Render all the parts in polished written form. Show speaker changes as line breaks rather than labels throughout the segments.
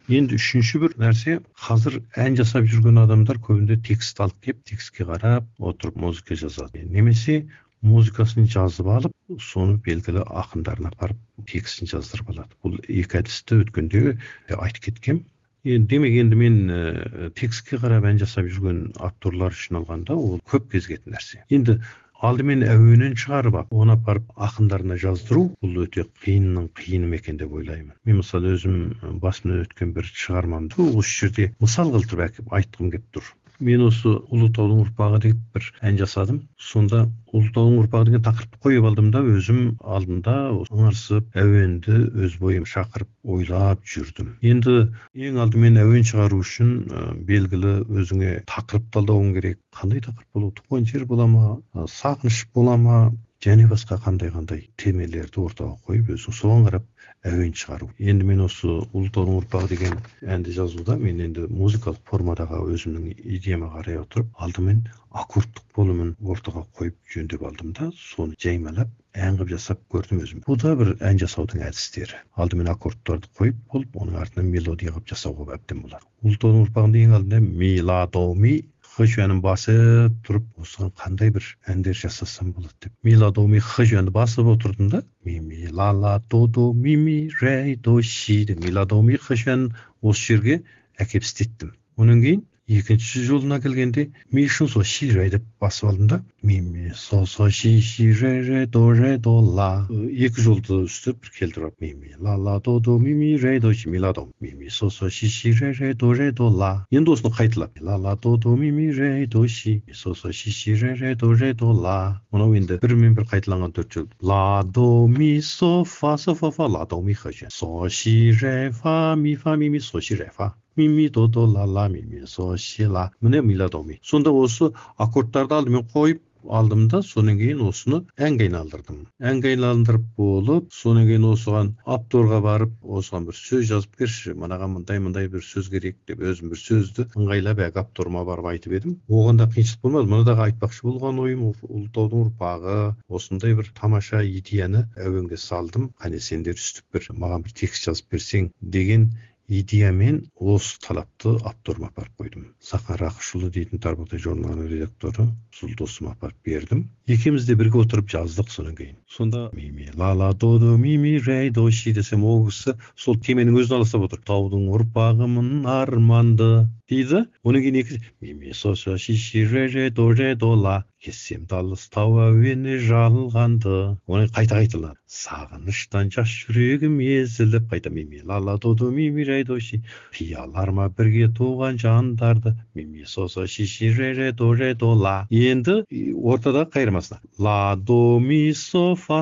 Енді үшінші бір нәрсе, қазір ән жасап жүрген адамдар көбінде текст алып келіп, текстке қарап отырып музыка жазады. Немесе музыкасын жазып алып, соны белгілі ақындарына апарып текстін жаздырып алады. Бұл екі әдісті өткенде айтып кеткем. Демек енді мен текстке қарап ән жасап жүрген акторлар үшін алғанда ол көп кезігетін нәрсе. Енді алдымен әуенін шығарып алып, оны апарып ақындарына жаздыру, бұл өте қиынның қиыны екен деп ойлаймын. Мен мысалы өзім басымнан өткен бір шығармамды осы жерде мысал келтіріп айтқым келіп тұр. Мен осы Ұлытаудың ұрпағы деп бір ән жасадым. Сонда Ұлытаудың ұрпағы деген тақырыпты қойып алдым да, өзім алдында ыңырсып, әуенді өз бойым шақырып ойлап жүрдім. Енді ең алдымен әуен шығару үшін белгілі өзіңе тақырып талдауың керек. Қандай тақырып болу, туған жер бола ма, сағыныш бола ма, және басқа қандай темелерді ортаға қойып, өзің соған қарап әуен шығару. Енді мен осы Ұлытаудың ұрпағы деген әнді жазуда мен енді музыкалық формадағы өзімнің идеяма қарай отырып, алдымен аккордтық болымын ортаға қойып жөндеп алдым да, соны жаймалап ән қылып жасап көрдім өзім. Бұл да бір ән жасаудың әдістері. Алдымен аккордтарды қойып болып, оның артынан мелодия қылып жасауға әбден болады. Ұлытаудың ұрпағында ең алдында ми ла до ми х жөнін басып тұрып, осыған қандай бір әндер жасасам болады деп. Ми ла до ми х жөнді басып отырдым да, ми ла ла до ми ре до си деп, ми ла до ми х жөнін осы жерге әкеп істеттім. Онан кейін екінші жолына келгенде ми үшін со си ре деп басып алдым да, ми со си ре до ла. Екі жолды үстіп бір келтіріп, ми ла ла до ми ре до си, ми ла до ми со си ре до ла. Енді осыны қайталап, ла ла до ми ре до си, со си ре до ла. Мынау енді бірімен бір қайталанған төрт жол. Ла до ми со фа ла до ми ха жөн, со си ре фа ми со си ре фа. Ми до ла ла ми со си ла. Міне ми ла до ми. Сонда осы аккордтарды алдымен қойып алдым да, содан кейін осыны әнге айналдырдым. Әнге айналдырып болып, содан кейін осыған авторға барып, осыған бір сөз жазып берші, мынаған мындай бір сөз керек деп өзім бір сөзді ыңғайлап авторыма барып айтып едім. Оған да қиыншылық болмады. Мұндағы айтпақшы болған ойым, Ұлытаудың ұрпағы осындай бір тамаша идеяны әуенге салдым. Қане сендер үстіп бір маған бір текст жазып берсең деген идеямен осы талапты авторыма апарып қойдым. Сақан Рақышұлы дейтін Тарбағатай журналының редакторы, сол досыма апарып бердім. Екеуміз де бірге отырып жаздық содан кейін. Сонда ми ла ла до ми ре до си десем, ол кісі сол теменің өзін аластап отыр. Таудың ұрпағымын арманды дейді. Оның кейін екі ми со си ре до ла. Кессем талыс тау әуені жалғанды. Оны қайта қайталады. Сағыныштан жас жүрегім езіліп, қайта ми ла ла до ми ре до си. Қиялар ма бірге туған жандарды. Ми со си ре до ла. Енді ортада қайырмасына. Ла до ми со фа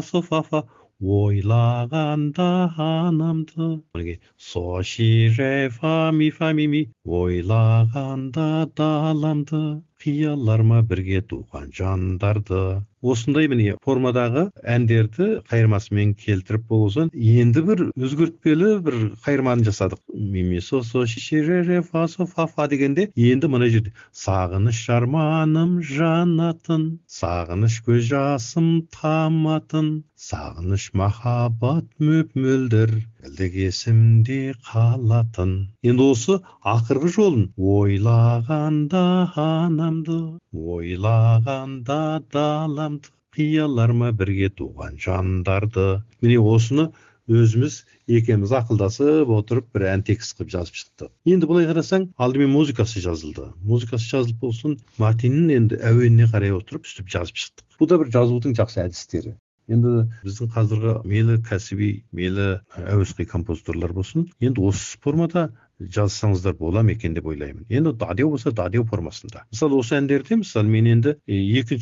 ойлағанда анамды. Со си ре фа ми ойлағанда даламды. Қияларма бірге туған жандарды. Осындай міне формадағы әндерді қайырмасымен келтіріп болғызған. Енді бір өзгертпелі бір қайырманы жасадық. Ми со си ре фа дегенде енді мына жерде сағыныш арманым жанатын, сағыныш көз жасым таматын, сағыныш махаббат мөп-мөлдір, әлдек есімде қалатын. Енді осы ақырғы жолын ойлағанда анамды, ойлағанда даламды, қияларма бірге туған жандарды. Міне осыны өзіміз екеуміз ақылдасып отырып бір ән текст қылып жазып шықты. Енді былай қарасаң, алдымен музыкасы жазылды. Музыкасы жазылып болсын, матинін енді әуеніне қарай отырып үстіп жазып шықтық. Бұл да бір жазудың жақсы әдістері. Енді біздің қазіргі мейлі кәсіби, мейлі әуесқой композиторлар болсын, енді осы формада жазсаңыздар бола ма екен деп ойлаймын. Енді дадио болса дадио формасында. Мысалы осы әндерде, мысалы мен енді екінші